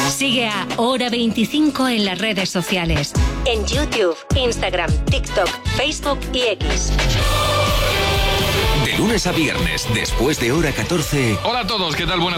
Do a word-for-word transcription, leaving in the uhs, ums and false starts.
Sigue a Hora veinticinco en las redes sociales. En YouTube, Instagram, TikTok, Facebook y X. De lunes a viernes, después de hora catorce. Hola a todos, ¿qué tal? Buenas